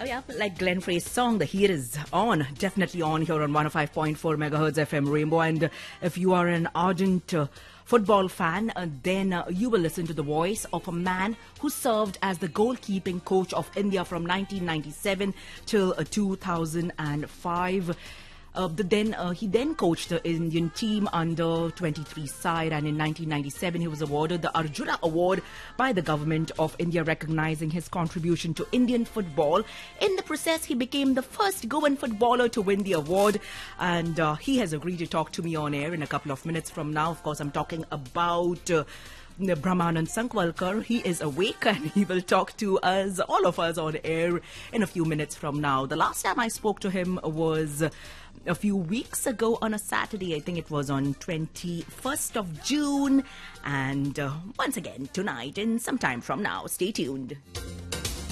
yeah, like Glenn Frey's song, the heat is on, definitely on here on 105.4 megahertz FM Rainbow. And if you are an ardent football fan, then you will listen to the voice of a man who served as the goalkeeping coach of India from 1997 till 2005. He then coached the Indian team under 23 side, and in 1997 he was awarded the Arjuna Award by the government of India, recognizing his contribution to Indian football. In the process, he became the first Goan footballer to win the award, and he has agreed to talk to me on air in a couple of minutes from now. Of course, I'm talking about Brahmanand Sankwalkar. He is awake and he will talk to us, all of us, on air in a few minutes from now. The last time I spoke to him was a few weeks ago on a Saturday. I think it was on 21st of June. And once again, tonight and sometime from now, stay tuned.